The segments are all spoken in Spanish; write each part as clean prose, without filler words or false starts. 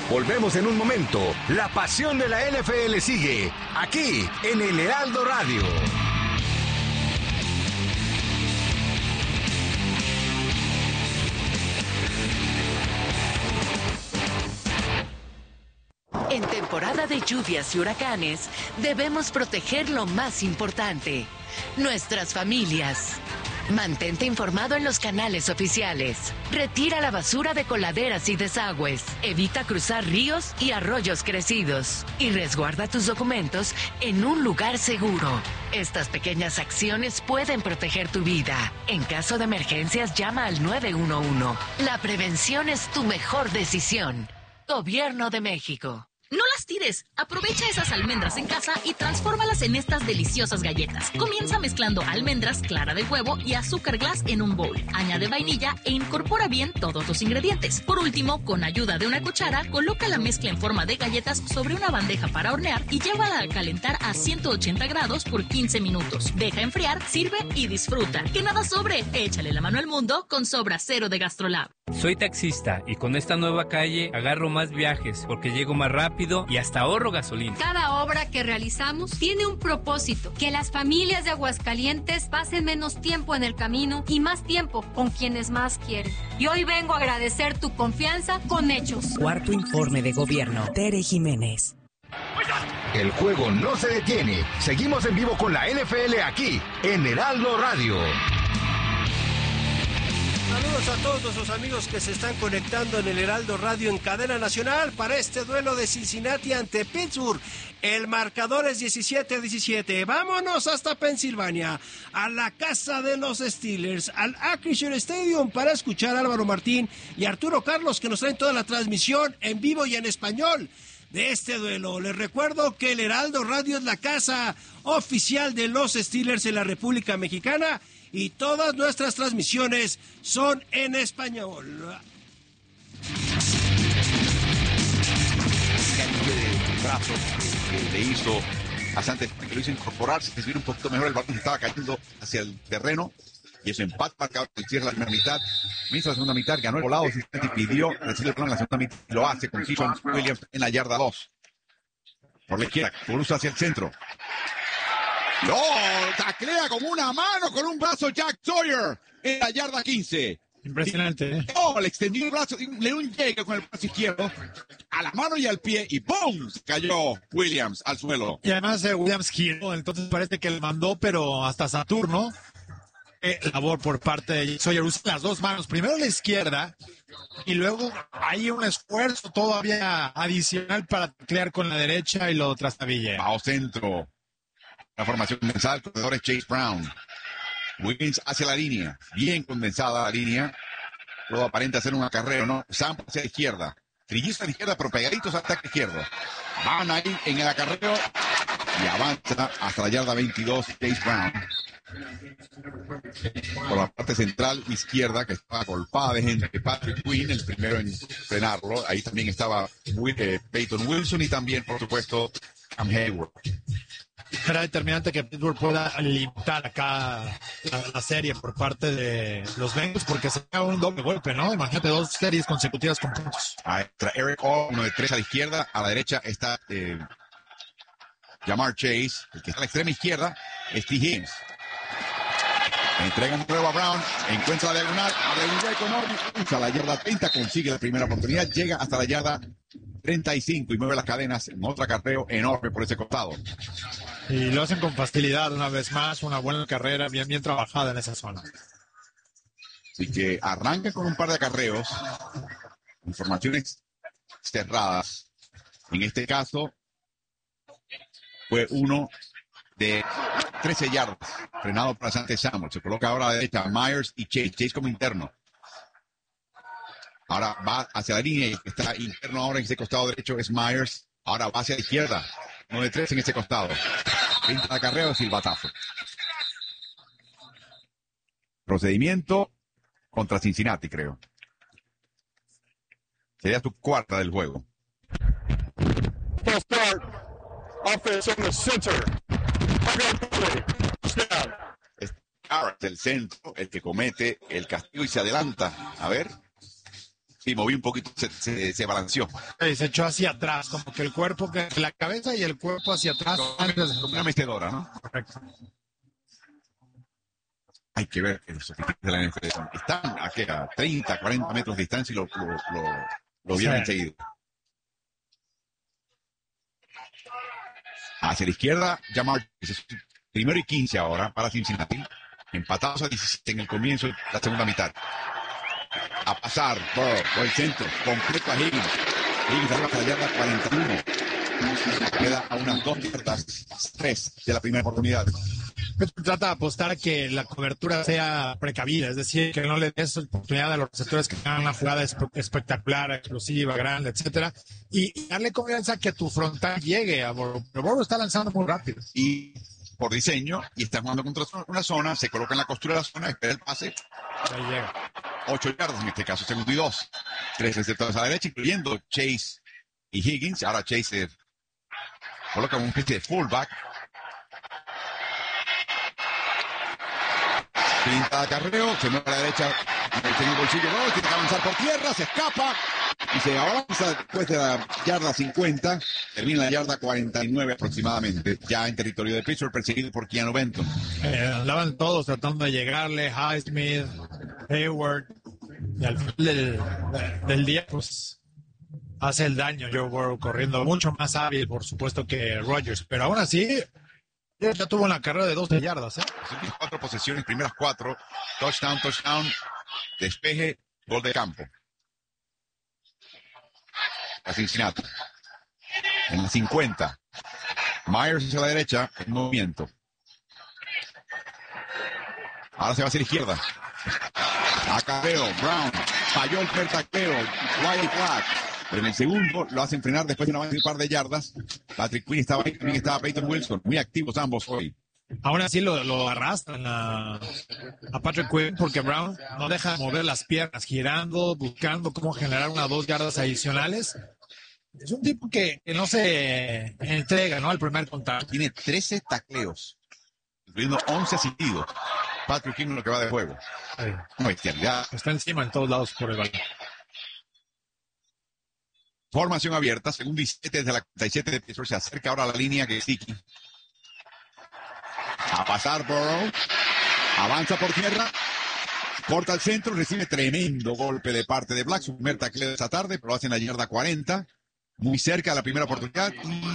Volvemos en un momento. La pasión de la NFL sigue aquí en el Heraldo Radio. En temporada de lluvias y huracanes, debemos proteger lo más importante, nuestras familias. Mantente informado en los canales oficiales. Retira la basura de coladeras y desagües. Evita cruzar ríos y arroyos crecidos. Y resguarda tus documentos en un lugar seguro. Estas pequeñas acciones pueden proteger tu vida. En caso de emergencias, llama al 911. La prevención es tu mejor decisión. Gobierno de México. No las tires. Aprovecha esas almendras en casa y transfórmalas en estas deliciosas galletas. Comienza mezclando almendras, clara de huevo y azúcar glass en un bowl. Añade vainilla e incorpora bien todos los ingredientes. Por último, con ayuda de una cuchara, coloca la mezcla en forma de galletas sobre una bandeja para hornear y llévala a calentar a 180 grados por 15 minutos. Deja enfriar, sirve y disfruta. Que nada sobre. Échale la mano al mundo con Sobra Cero de GastroLab. Soy taxista y con esta nueva calle agarro más viajes porque llego más rápido y hasta ahorro gasolina. Cada obra que realizamos tiene un propósito, que las familias de Aguascalientes pasen menos tiempo en el camino y más tiempo con quienes más quieren. Y hoy vengo a agradecer tu confianza con hechos. Cuarto informe de gobierno. Tere Jiménez. El juego no se detiene. Seguimos en vivo con la NFL aquí en Heraldo Radio. Saludos a todos nuestros amigos que se están conectando en el Heraldo Radio en cadena nacional para este duelo de Cincinnati ante Pittsburgh. El marcador es 17-17. Vámonos hasta Pensilvania, a la casa de los Steelers, al Acrisure Stadium, para escuchar a Álvaro Martín y Arturo Carlos, que nos traen toda la transmisión en vivo y en español de este duelo. Les recuerdo que el Heraldo Radio es la casa oficial de los Steelers en la República Mexicana y todas nuestras transmisiones son en español. El brazo que le hizo a Santos, que lo hizo incorporarse, que se viera un poquito mejor, el balón estaba cayendo hacia el terreno, y eso empate marcado al cierre de la primera mitad. Comienza la segunda mitad, ganó el volado, y pidió recibir el balón en la segunda mitad, y lo hace con Keyshawn Williams en la yarda 2. Por la izquierda, cruza hacia el centro. ¡No! Taclea como una mano con un brazo Jack Sawyer en la yarda 15. Impresionante, ¿eh? ¡Oh! Le extendió el brazo, le dio un llegue con el brazo izquierdo a la mano y al pie y ¡pum! Cayó Williams al suelo. Y además Williams giró, entonces parece que le mandó, pero hasta Saturno. Labor por parte de Sawyer, usa las dos manos, primero la izquierda y luego hay un esfuerzo todavía adicional para taclear con la derecha y lo trastabilla. Bajo centro. La formación condensada, el corredor es Chase Brown. Wiggins hacia la línea, bien condensada la línea. Todo aparenta ser un acarreo, ¿no? Sam hacia la izquierda. Trilliza a la izquierda, pero pegaditos al ataque izquierdo. Van ahí en el acarreo y avanza hasta la yarda 22, Chase Brown. Por la parte central izquierda, que estaba golpada de gente, Patrick Quinn, el primero en frenarlo. Ahí también estaba Peyton Wilson y también, por supuesto, Cam Hayward. Será determinante que Pittsburgh pueda limitar acá la serie por parte de los Bengals, porque se da un doble golpe, ¿no? Imagínate, 2 series consecutivas con puntos. Eric O, uno de 3 a la izquierda, a la derecha está Ja'Marr Chase, el que está a la extrema izquierda es T. Higgins. Entregan nuevo a Brown, encuentra la diagonal, abre un hueco enorme, usa la yarda 30, consigue la primera oportunidad, llega hasta la yarda 35 y mueve las cadenas en otro acarreo enorme por ese costado. Y lo hacen con facilidad una vez más, una buena carrera bien trabajada en esa zona. Así que arranca con un par de acarreos, informaciones cerradas. En este caso fue uno de 13 yardas, frenado por Asante Samuel. Se coloca ahora a la derecha Myers y Chase como interno. Ahora va hacia la línea y está interno ahora en ese costado derecho es Myers. Ahora va hacia la izquierda. 1 de 3 en ese costado. Pinta de acarreo, silbatazo. Procedimiento contra Cincinnati, creo. Sería tu cuarta del juego. Full start. Offense on the center. Es Garrett, el centro, el que comete el castigo y se adelanta. A ver. Sí, moví un poquito, se balanceó. Sí, se echó hacia atrás, como que el cuerpo, la cabeza y el cuerpo hacia atrás. Como una mecedora, ¿no? Correcto. Hay que ver que los oficiales de la NFL están aquí a 30, 40 metros de distancia y lo vieron enseguida. Hacia la izquierda, Jamar Chase. Primero y 15 ahora para Cincinnati. Empatados a 17 en el comienzo de la segunda mitad. A pasar por el centro, completo a Higgins. Higgins arriba hasta la yarda 41. Queda a unas 2 yardas, 3 de la primera oportunidad. Trata de apostar a que la cobertura sea precavida, es decir, que no le des oportunidad a los receptores que hagan una jugada espectacular, explosiva, grande, etcétera, y darle confianza a que tu frontal llegue a Burrow. Pero Burrow está lanzando muy rápido. Y por diseño, y está jugando contra una zona, se coloca en la costura de la zona, espera el pase. Ahí llega. 8 yardas en este caso, segundo y 2. 3 receptores a la derecha, incluyendo Chase y Higgins. Ahora Chase coloca una especie de fullback. Pinta de acarreo, se mueve a la derecha, tiene el bolsillo, tiene que avanzar por tierra, se escapa y se avanza después de la yarda 50, termina la yarda 49 aproximadamente, ya en territorio de Pittsburgh, perseguido por Keanu Benton. Andaban todos tratando de llegarle, Highsmith, Hayward, y al final del día, pues, hace el daño Joe Burrow, corriendo mucho más hábil, por supuesto, que Rodgers, pero aún así, ya tuvo una carrera de 12 yardas, ¿eh? 4 posesiones, primeras 4, touchdown, despeje, gol de campo. A Cincinnati. En la 50. Myers hacia la derecha, en movimiento. Ahora se va hacia la izquierda. Acarreo, Brown, falló el primer tacleo, Wiley Flag. Pero en el segundo lo hacen frenar después de un par de yardas. Patrick Quinn estaba ahí, también estaba Peyton Wilson. Muy activos ambos hoy. Aún así lo arrastran a Patrick Quinn porque Brown no deja de mover las piernas, girando, buscando cómo generar 1 o 2 yardas adicionales. Es un tipo que no se entrega, ¿no? Al primer contacto. Tiene 13 tacleos, incluyendo 11 asistidos. Patrick Quinn lo que va de juego. Una bestialidad. Está encima en todos lados por el balón. Formación abierta, segundo y 7 desde la 47 de Pittsburgh. Se acerca ahora a la línea que es Tiki. A pasar Burrow. Avanza por tierra. Corta al centro. Recibe tremendo golpe de parte de Black. Su primer tacleo de esta tarde, pero lo hace en la yarda 40. Muy cerca de la primera oportunidad.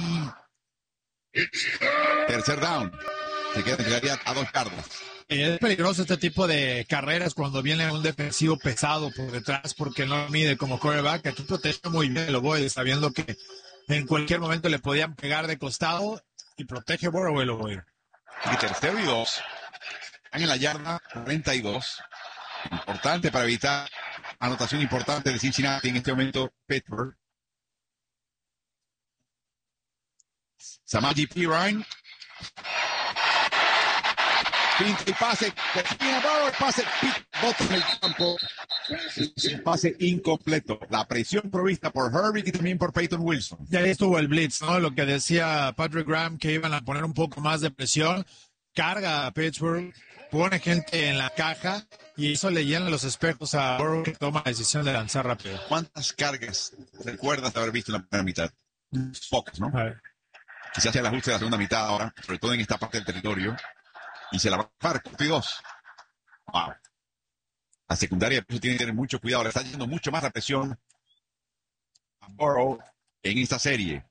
Y tercer down. Se queda en realidad a 2 yardas. Es peligroso este tipo de carreras cuando viene un defensivo pesado por detrás porque no mide como quarterback. Aquí protegió muy bien el Oboe, sabiendo que en cualquier momento le podían pegar de costado y protege Burrow el Oboe. Y tercero y 2. Están en la yarda 42. Importante para evitar anotación importante de Cincinnati en este momento, Pittsburgh. Samaje Perine. Pinta el pase, pase, bota en el campo. Es un pase incompleto. La presión provista por Herbig y también por Peyton Wilson. Ya ahí estuvo el blitz, ¿no? Lo que decía Patrick Graham, que iban a poner un poco más de presión. Carga a Pittsburgh, pone gente en la caja y eso le llena los espejos a Burrow, que toma la decisión de lanzar rápido. ¿Cuántas cargas recuerdas haber visto en la primera mitad? Pocas, ¿no? Quizás sea el ajuste de la segunda mitad ahora, sobre todo en esta parte del territorio. Y se la va a bajar, 42. Wow. La secundaria tiene que tener mucho cuidado. Le está yendo mucho más la presión a Burrow en esta serie.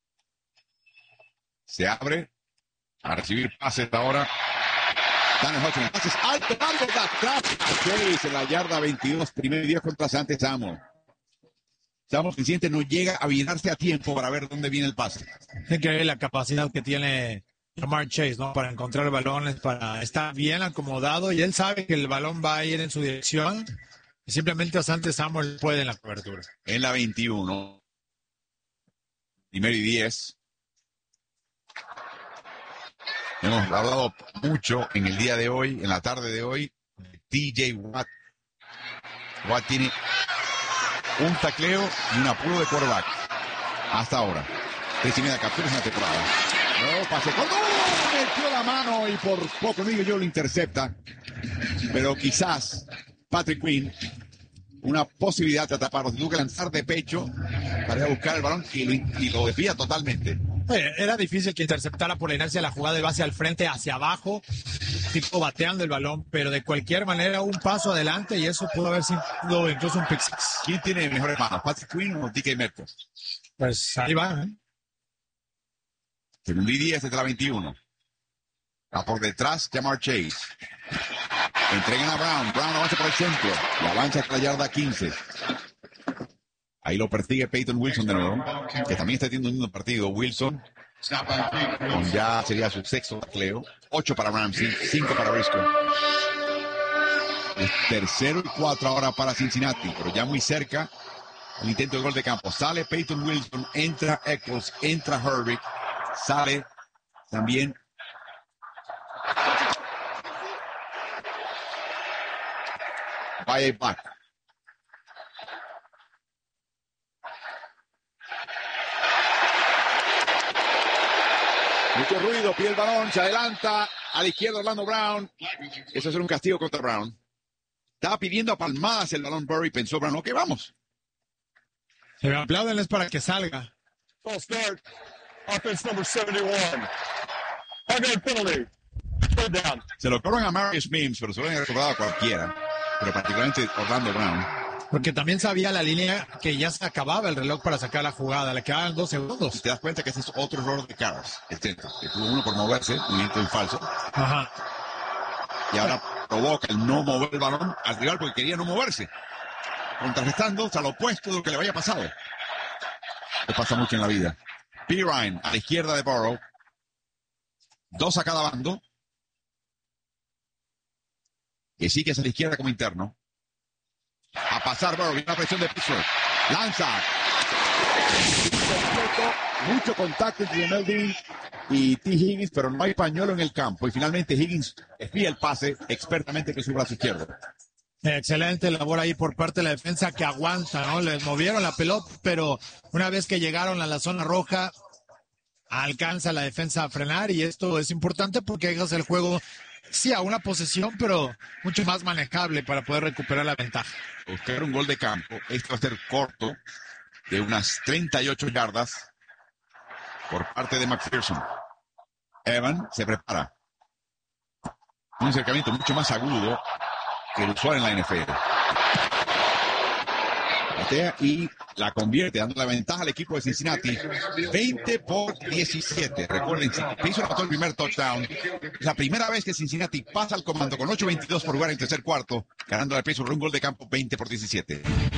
Se abre a recibir pases ahora. Daniel Hudson, pases alto, en la yarda 22, primer y 10 contra Santos Samo. Samo Vicente no llega a virarse a tiempo para ver dónde viene el pase. Es que la capacidad que tiene Jamar Chase, ¿no? Para encontrar balones, para estar bien acomodado, y él sabe que el balón va a ir en su dirección y simplemente Santos Samuel puede en la cobertura. En la 21, primero y 10. Hemos hablado mucho en el día de hoy, en la tarde de hoy, de TJ Watt. Watt tiene un tacleo y un apuro de quarterback hasta ahora. 3.5 capturas en la temporada. No, pase con metió la mano y por poco Miguel yo lo intercepta. Pero quizás Patrick Quinn una posibilidad de atraparlo. Tuvo que lanzar de pecho para ir a buscar el balón y lo desvía totalmente. Era difícil que interceptara por la inercia la jugada de base al frente, hacia abajo, tipo bateando el balón, pero de cualquier manera un paso adelante y eso pudo haber sido incluso un pick six. ¿Quién tiene mejores manos, Patrick Quinn o DK Metcalf? Pues ahí va, ¿eh? Según Lee Díaz, es de la 21. Va por detrás, Jamar Chase. Entregan a Brown. Brown avanza por el centro. Y avanza hasta la yarda 15. Ahí lo persigue Peyton Wilson de nuevo, que también está teniendo un lindo partido. Wilson, con ya sería su sexto tacleo. 8 para Ramsey, 5 para Briscoe. Es 3rd y 4 ahora para Cincinnati, pero ya muy cerca el intento de gol de campo. Sale Peyton Wilson, entra Eccles, entra Herbig, sale también Back. Mucho ruido, pide el balón, se adelanta a la izquierda Orlando Brown. Eso es un castigo contra Brown. Estaba pidiendo a palmadas el balón Burry, pensó Brown, ok, vamos. Se me aplauden, es para que salga. False start. Offense number 71. Hard penalty. Third down. Se lo cobran a Marius Mims, pero se lo han recordado a cualquiera. Pero particularmente Orlando Brown. Porque también sabía la línea que ya se acababa el reloj para sacar la jugada. Le quedaban 2 segundos. Y te das cuenta que ese es otro error de Carras, el centro. Que tuvo uno por moverse, movimiento en falso. Ajá. Y ahora provoca el no mover el balón al rival porque quería no moverse. Contrarrestando hasta lo opuesto de lo que le había pasado. Le pasa mucho en la vida. Pirine a la izquierda de Burrow. 2 a cada bando. Que sigue hacia la izquierda como interno. A pasar Burrow, viene la presión de Pittsburgh. Lanza. Mucho contacto entre Melvin y T. Higgins, pero no hay pañuelo en el campo. Y finalmente Higgins espía el pase expertamente con su brazo izquierdo. Excelente labor ahí por parte de la defensa que aguanta, ¿no? Les movieron la pelota, pero una vez que llegaron a la zona roja, alcanza la defensa a frenar y esto es importante porque dejas el juego, sí, a una posesión, pero mucho más manejable para poder recuperar la ventaja. Buscar un gol de campo, esto va a ser corto, de unas 38 yardas por parte de McPherson. Evan se prepara. Un acercamiento mucho más agudo que el usual en la NFL. Batea y la convierte, dando la ventaja al equipo de Cincinnati. 20-17. Recuerden, Pittsburgh anotó el primer touchdown. Es la primera vez que Cincinnati pasa al comando con 8:22 por jugar en tercer cuarto, ganando a Pittsburgh un gol de campo 20-17.